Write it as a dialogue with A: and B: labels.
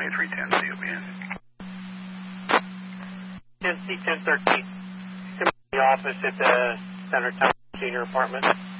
A: 2310, COBN.
B: 10C 1013. Come to the office at the Senator Thomas Senior Apartment.